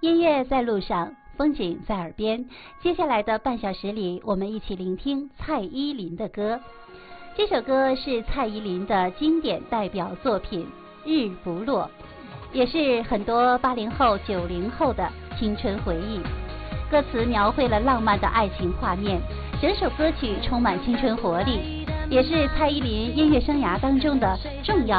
音乐在路上，风景在耳边。接下来的半小时里，我们一起聆听蔡依林的歌。这首歌是蔡依林的经典代表作品《日不落》，也是很多80后、90后的青春回忆。歌词描绘了浪漫的爱情画面，整首歌曲充满青春活力，也是蔡依林音乐生涯当中的重要